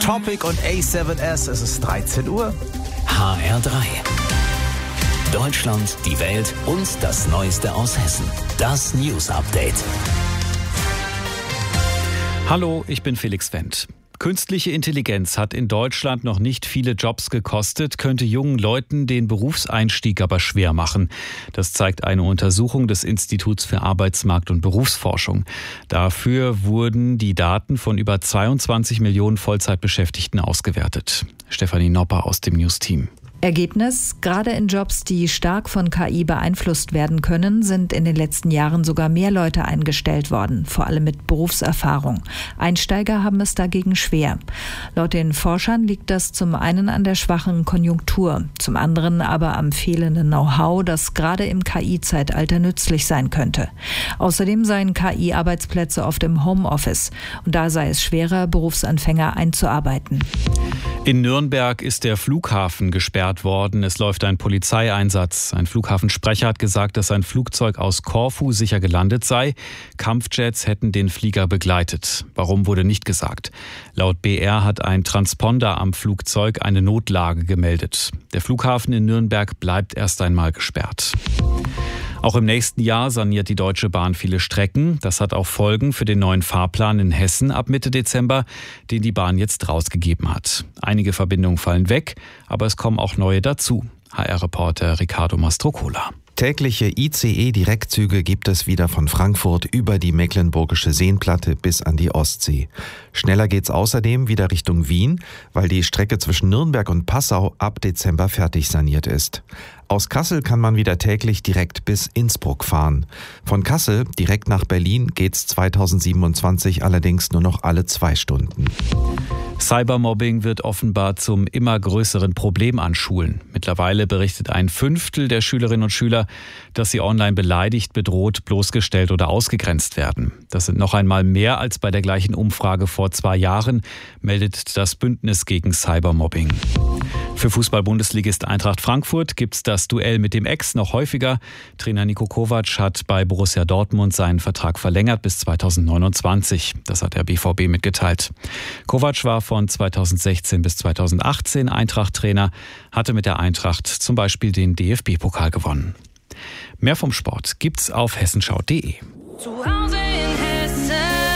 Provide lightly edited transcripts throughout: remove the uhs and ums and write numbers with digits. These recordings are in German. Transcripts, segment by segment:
Topic und A7S. Es ist 13 Uhr. HR3. Deutschland, die Welt und das Neueste aus Hessen. Das News Update. Hallo, ich bin Felix Wendt. Künstliche Intelligenz hat in Deutschland noch nicht viele Jobs gekostet, könnte jungen Leuten den Berufseinstieg aber schwer machen. Das zeigt eine Untersuchung des Instituts für Arbeitsmarkt- und Berufsforschung. Dafür wurden die Daten von über 22 Millionen Vollzeitbeschäftigten ausgewertet. Stefanie Nopper aus dem News-Team. Ergebnis: Gerade in Jobs, die stark von KI beeinflusst werden können, sind in den letzten Jahren sogar mehr Leute eingestellt worden, vor allem mit Berufserfahrung. Einsteiger haben es dagegen schwer. Laut den Forschern liegt das zum einen an der schwachen Konjunktur, zum anderen aber am fehlenden Know-how, das gerade im KI-Zeitalter nützlich sein könnte. Außerdem seien KI-Arbeitsplätze oft im Homeoffice und da sei es schwerer, Berufsanfänger einzuarbeiten. In Nürnberg ist der Flughafen gesperrt worden. Es läuft ein Polizeieinsatz. Ein Flughafensprecher hat gesagt, dass ein Flugzeug aus Korfu sicher gelandet sei. Kampfjets hätten den Flieger begleitet. Warum, wurde nicht gesagt. Laut BR hat ein Transponder am Flugzeug eine Notlage gemeldet. Der Flughafen in Nürnberg bleibt erst einmal gesperrt. Auch im nächsten Jahr saniert die Deutsche Bahn viele Strecken. Das hat auch Folgen für den neuen Fahrplan in Hessen ab Mitte Dezember, den die Bahn jetzt rausgegeben hat. Einige Verbindungen fallen weg, aber es kommen auch neue dazu. HR-Reporter Ricardo Mastrocola. Tägliche ICE-Direktzüge gibt es wieder von Frankfurt über die Mecklenburgische Seenplatte bis an die Ostsee. Schneller geht's außerdem wieder Richtung Wien, weil die Strecke zwischen Nürnberg und Passau ab Dezember fertig saniert ist. Aus Kassel kann man wieder täglich direkt bis Innsbruck fahren. Von Kassel direkt nach Berlin geht's 2027 allerdings nur noch alle 2 Stunden. Cybermobbing wird offenbar zum immer größeren Problem an Schulen. Mittlerweile berichtet 1/5 der Schülerinnen und Schüler, dass sie online beleidigt, bedroht, bloßgestellt oder ausgegrenzt werden. Das sind noch einmal mehr als bei der gleichen Umfrage vor 2 Jahren, meldet das Bündnis gegen Cybermobbing. Für Fußball-Bundesligist Eintracht Frankfurt gibt's das Duell mit dem Ex noch häufiger. Trainer Niko Kovac hat bei Borussia Dortmund seinen Vertrag verlängert bis 2029. Das hat der BVB mitgeteilt. Kovac war von 2016 bis 2018 Eintracht-Trainer, hatte mit der Eintracht zum Beispiel den DFB-Pokal gewonnen. Mehr vom Sport gibt's auf hessenschau.de. Zu Hause in Hessen.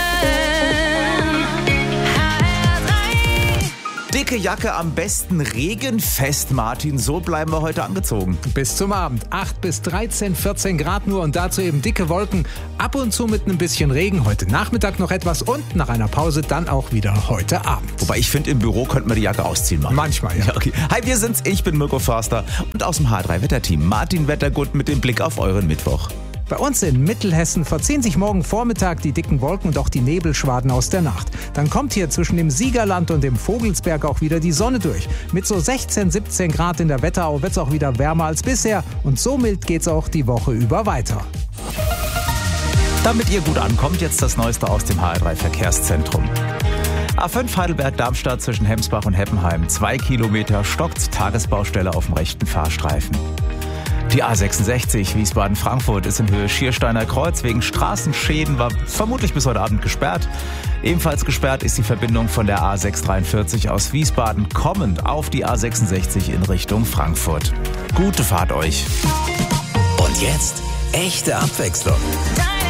Dicke Jacke, am besten regenfest, Martin. So bleiben wir heute angezogen. Bis zum Abend. 8 bis 13, 14 Grad nur und dazu eben dicke Wolken. Ab und zu mit ein bisschen Regen. Heute Nachmittag noch etwas und nach einer Pause dann auch wieder heute Abend. Wobei ich finde, im Büro könnte man die Jacke ausziehen machen. Manchmal, ja. Okay. Hi, wir sind's. Ich bin Mirko Förster und aus dem H3-Wetterteam Martin Wettergut mit dem Blick auf euren Mittwoch. Bei uns in Mittelhessen verziehen sich morgen Vormittag die dicken Wolken und auch die Nebelschwaden aus der Nacht. Dann kommt hier zwischen dem Siegerland und dem Vogelsberg auch wieder die Sonne durch. Mit so 16, 17 Grad in der Wetterau wird es auch wieder wärmer als bisher und so mild geht's auch die Woche über weiter. Damit ihr gut ankommt, jetzt das Neueste aus dem HR3-Verkehrszentrum. A5 Heidelberg-Darmstadt zwischen Hemsbach und Heppenheim. 2 Kilometer stockt, Tagesbaustelle auf dem rechten Fahrstreifen. Die A66 Wiesbaden-Frankfurt ist in Höhe Schiersteiner Kreuz wegen Straßenschäden, war vermutlich bis heute Abend gesperrt. Ebenfalls gesperrt ist die Verbindung von der A643 aus Wiesbaden kommend auf die A66 in Richtung Frankfurt. Gute Fahrt euch. Und jetzt echte Abwechslung.